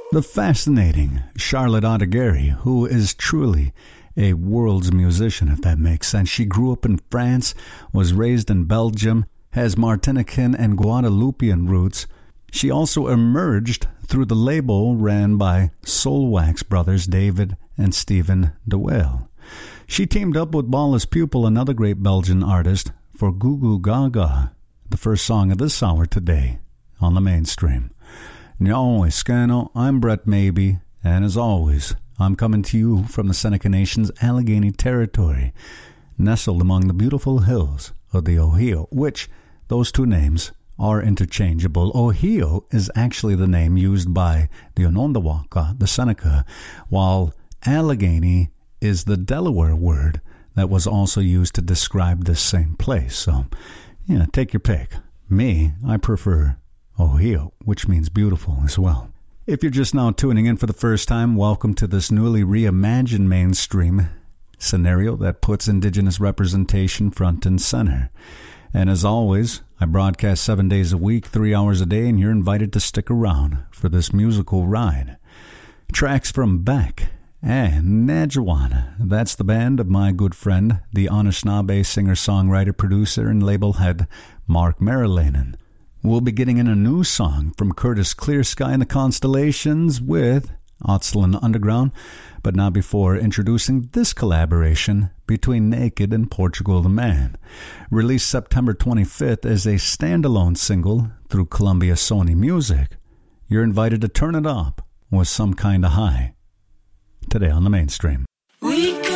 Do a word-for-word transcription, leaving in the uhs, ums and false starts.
The fascinating Charlotte Adighieri, who is truly a world's musician, if that makes sense. She grew up in France, was raised in Belgium, has Martinican and Guadeloupean roots. She also emerged through the label ran by Soulwax brothers David and Stephen de Waal. She teamed up with Ballis Pupil, another great Belgian artist, for Goo Goo Gaga, the first song of this hour today on the mainstream. No, Escano, I'm Brett Maybe, and as always, I'm coming to you from the Seneca Nation's Allegheny territory, nestled among the beautiful hills of the Ohio, which those two names are interchangeable. Ohio is actually the name used by the Onondaga, the Seneca, while Allegheny is the Delaware word that was also used to describe this same place. So, yeah, take your pick. Me, I prefer Ohio, which means beautiful as well. If you're just now tuning in for the first time, welcome to this newly reimagined mainstream scenario that puts Indigenous representation front and center. And as always, I broadcast seven days a week, three hours a day, and you're invited to stick around for this musical ride. Tracks from Beck and Najawan. That's the band of my good friend, the Anishinaabe singer-songwriter, producer, and label head Mark Marilanen. We'll be getting in a new song from Curtis Clear Sky and the Constellations with Otslin Underground, but not before introducing this collaboration between Naked and Portugal the Man. Released September twenty-fifth as a standalone single through Columbia Sony Music. You're invited to turn it up with Some Kinda High today on the mainstream.